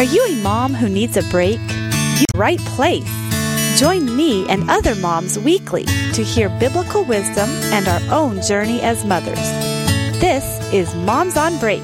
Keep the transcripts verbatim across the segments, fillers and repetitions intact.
Are you a mom who needs a break? You're in the right place. Join me and other moms weekly to hear biblical wisdom and our own journey as mothers. This is Moms on Break.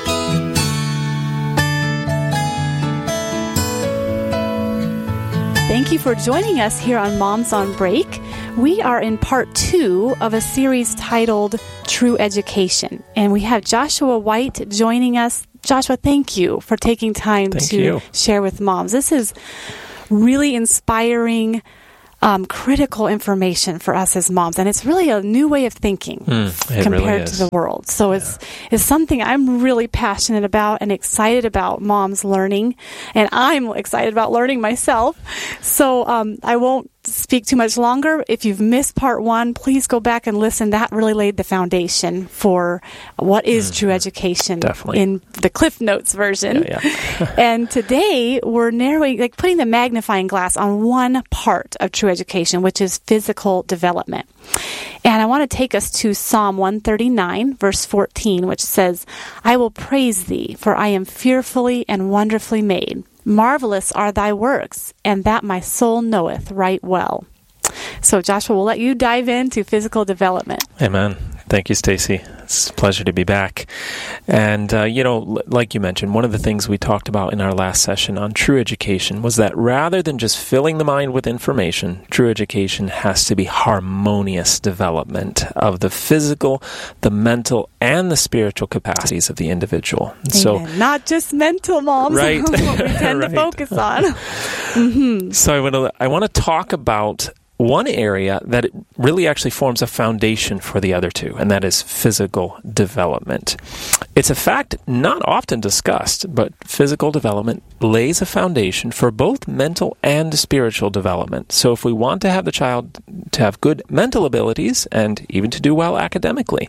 Thank you for joining us here on Moms on Break. We are in part two of a series titled True Education, and we have Joshua White joining us. Joshua, thank you for taking time thank to you. share with moms. This is really inspiring, um, critical information for us as moms, and it's really a new way of thinking mm, compared really to the world. So yeah. it's it's something I'm really passionate about and excited about moms learning, and I'm excited about learning myself. So um, I won't speak too much longer. If you've missed part one, please go back and listen. That really laid the foundation for what is mm, true education definitely. In the Cliff Notes version. Yeah, yeah. And today we're narrowing, like putting the magnifying glass on one part of true education, which is physical development. And I want to take us to Psalm one thirty-nine, verse fourteen, which says, "I will praise thee, for I am fearfully and wonderfully made. Marvelous are thy works, and that my soul knoweth right well." So, Joshua, we'll let you dive into physical development. Amen. Thank you, Stacy. It's a pleasure to be back. And, uh, you know, l- like you mentioned, one of the things we talked about in our last session on true education was that rather than just filling the mind with information, true education has to be harmonious development of the physical, the mental, and the spiritual capacities of the individual. Amen. So, not just mental, moms. Right. what we tend right. to focus on. mm-hmm. So I want to I want to talk about one area that really actually forms a foundation for the other two, and that is physical development. It's a fact not often discussed, but physical development lays a foundation for both mental and spiritual development. So if we want to have the child to have good mental abilities and even to do well academically,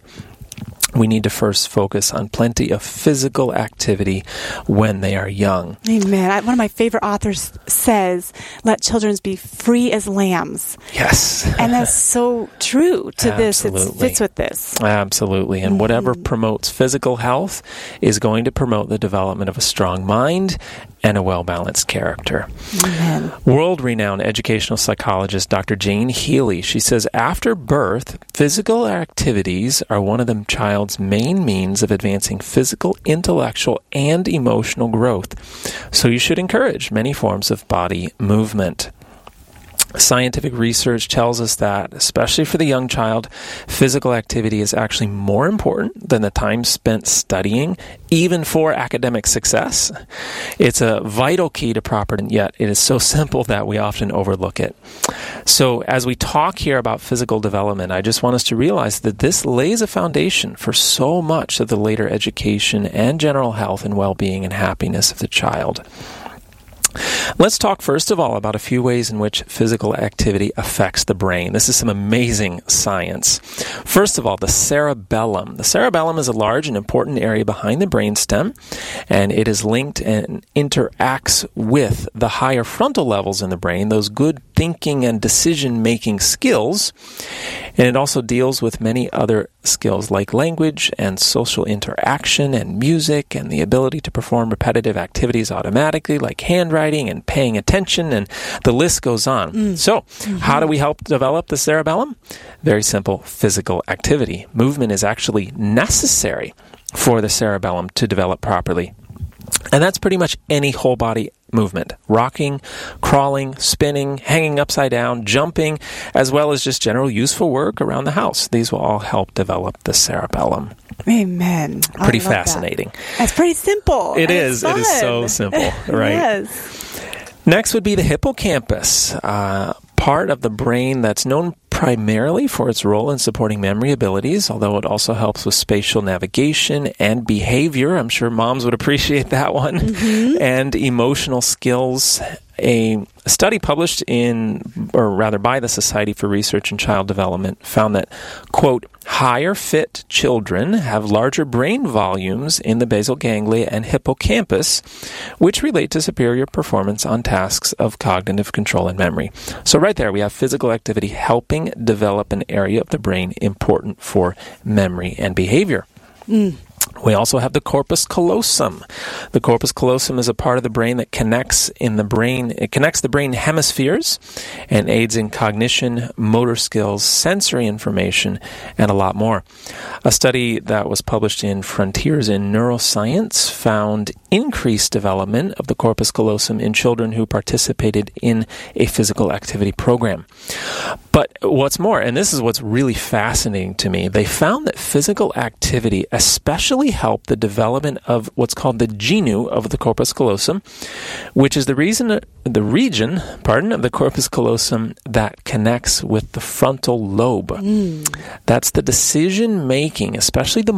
we need to first focus on plenty of physical activity when they are young. Amen. I, one of my favorite authors says, "Let children be free as lambs." Yes. And that's so true to this. It Absolutely. fits with this. Absolutely. And Mm-hmm. whatever promotes physical health is going to promote the development of a strong mind and a well-balanced character. Amen. World-renowned educational psychologist Doctor Jane Healy, she says, after birth, physical activities are one of the child's main means of advancing physical, intellectual, and emotional growth. So you should encourage many forms of body movement. Scientific research tells us that, especially for the young child, physical activity is actually more important than the time spent studying, even for academic success. It's a vital key to proper, and yet it is so simple that we often overlook it. So as we talk here about physical development, I just want us to realize that this lays a foundation for so much of the later education and general health and well-being and happiness of the child. Let's talk first of all about a few ways in which physical activity affects the brain. This is some amazing science. First of all, the cerebellum. The cerebellum is a large and important area behind the brainstem, and it is linked and interacts with the higher frontal levels in the brain, those good thinking and decision-making skills. And it also deals with many other skills like language and social interaction and music and the ability to perform repetitive activities automatically like handwriting and paying attention, and the list goes on. Mm. So, mm-hmm. how do we help develop the cerebellum? Very simple, physical activity. Movement is actually necessary for the cerebellum to develop properly. And that's pretty much any whole body movement. Rocking, crawling, spinning, hanging upside down, jumping, as well as just general useful work around the house. These will all help develop the cerebellum. Amen. Pretty fascinating. That. That's pretty simple. It is. It is so simple, right? Yes. Next would be the hippocampus, uh, part of the brain that's known primarily for its role in supporting memory abilities, although it also helps with spatial navigation and behavior. I'm sure moms would appreciate that one. Mm-hmm. And emotional skills. A study published in, or rather by the Society for Research in Child Development found that, quote, higher fit children have larger brain volumes in the basal ganglia and hippocampus, which relate to superior performance on tasks of cognitive control and memory. So right there we have physical activity helping develop an area of the brain important for memory and behavior. Mm. We also have the corpus callosum. The corpus callosum is a part of the brain that connects in the brain. It connects the brain hemispheres and aids in cognition, motor skills, sensory information, and a lot more. A study that was published in Frontiers in Neuroscience found increased development of the corpus callosum in children who participated in a physical activity program. But what's more, and this is what's really fascinating to me, they found that physical activity especially help the development of what's called the genu of the corpus callosum, which is the reason, the region, pardon, of the corpus callosum that connects with the frontal lobe. Mm. That's the decision making, especially the